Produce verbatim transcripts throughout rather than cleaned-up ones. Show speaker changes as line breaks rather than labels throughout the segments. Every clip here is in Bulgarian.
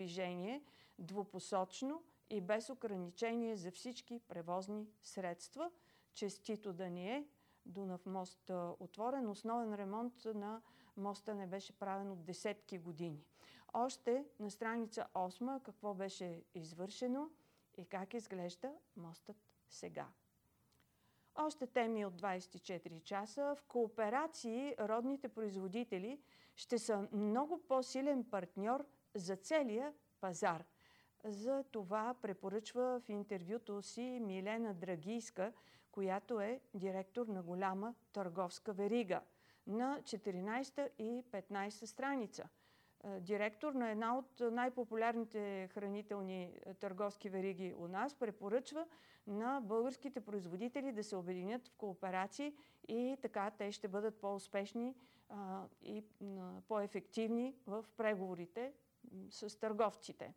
движение двупосочно и без ограничение за всички превозни средства. Честито да ни е! Дунав мост отворен. Основен ремонт на моста не беше правен от десетки години. Още на страница осма какво беше извършено и как изглежда мостът сега. Още теми от двадесет и четири часа. В кооперации родните производители ще са много по-силен партньор за целия пазар. За това препоръчва в интервюто си Милена Драгийска, която е директор на голяма търговска верига, на четиринадесета и петнадесета страница. Директор на една от най-популярните хранителни търговски вериги у нас препоръчва на българските производители да се обединят в кооперации и така те ще бъдат по-успешни а, и а, по-ефективни в преговорите с търговците.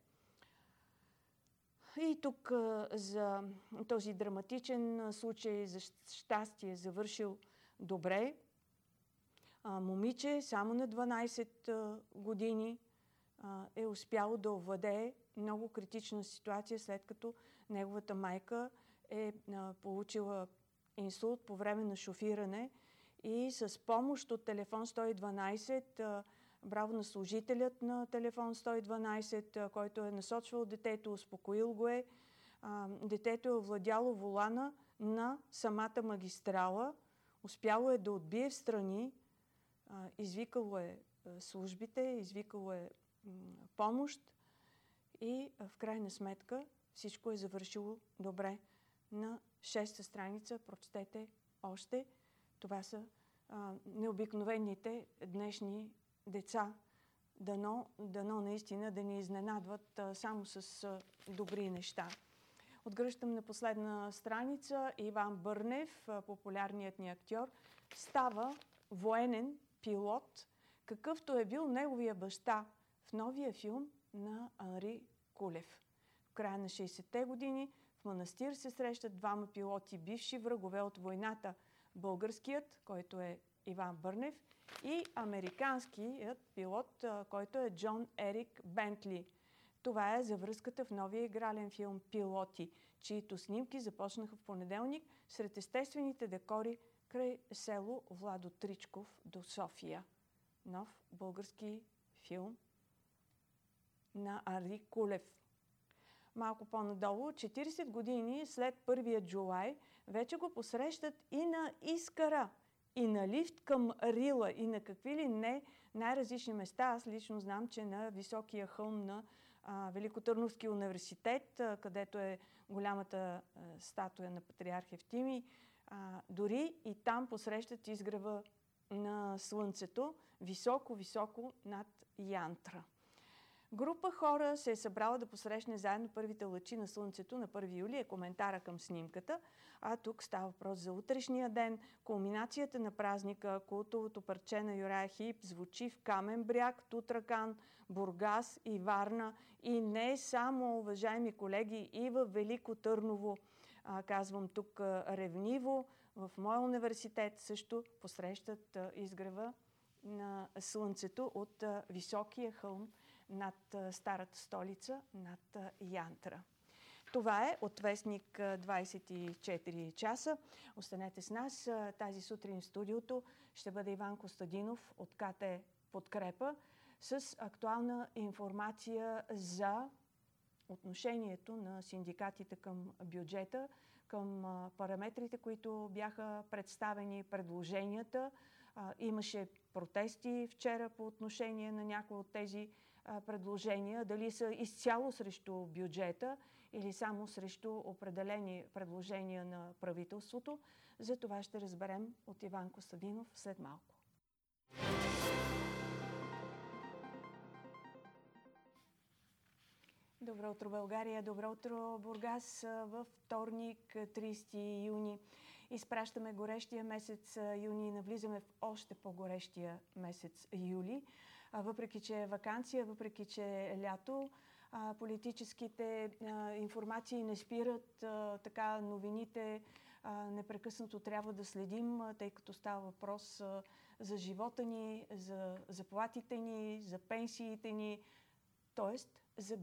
И тук а, за този драматичен случай за щастие завършил добре. А, момиче само на дванадесет а, години а, е успяло да овладее много критична ситуация, след като неговата майка е а, получила инсулт по време на шофиране и с помощ от телефон сто и дванадесет, а, браво на служителят на телефон сто и дванадесет, а, който е насочвал детето, успокоил го е. А, детето е овладяло волана на самата магистрала, успяло е да отбие в страни, извикало е службите, извикало е помощ и в крайна сметка всичко е завършило добре. На шеста страница прочетете още. Това са а, необикновените днешни деца. Дано, дано наистина да ни изненадват а, само с а, добри неща. Отгръщам на последна страница. Иван Бърнев, а, популярният ни актьор, става военен пилот, какъвто е бил неговия баща в новия филм на Анри Кулев. В края на шейсетте години в манастир се срещат двама пилоти, бивши врагове от войната. Българският, който е Иван Бърнев, и американският пилот, който е Джон Ерик Бентли. Това е за връзката в новия игрален филм «Пилоти», чието снимки започнаха в понеделник сред естествените декори край село Владо Тричков до София. Нов български филм на Анри Кулев. Малко по-надолу, четиридесет години след първия Джулай, вече го посрещат и на Искъра, и на лифт към Рила, и на какви ли не най-различни места. Аз лично знам, че на високия хълм на а, Великотърновския университет, а, където е голямата а, статуя на патриарх Евтимий, а, дори и там посрещат изгрева на Слънцето, високо-високо над Янтра. Група хора се е събрала да посрещне заедно първите лъчи на Слънцето на първи юли, е коментара към снимката. А тук става въпрос за утрешния ден. Кулминацията на празника, култовото парче на Юрая Хип, звучи в Камен бряг, Тутракан, Бургас и Варна. И не само, уважаеми колеги, и в Велико Търново. А, казвам тук а, ревниво, в моя университет също посрещат а, изгрева на Слънцето от а, високия хълм над а, старата столица, над а, Янтра. Това е от вестник двадесет и четири часа. Останете с нас. Тази сутрин в студиото ще бъде Иван Костадинов от КТ Подкрепа с актуална информация за отношението на синдикатите към бюджета, към параметрите, които бяха представени, предложенията. Имаше протести вчера по отношение на някои от тези предложения. Дали са изцяло срещу бюджета или само срещу определени предложения на правителството. За това ще разберем от Иван Костадинов след малко. Добро утро, България! Добро утро, Бургас! Във вторник, тридесети юни, изпращаме горещия месец юни и навлизаме в още по-горещия месец юли. Въпреки, че е ваканция, въпреки, че е лято, политическите информации не спират, така новините непрекъснато трябва да следим, тъй като става въпрос за живота ни, за заплатите ни, за пенсиите ни, т.е. за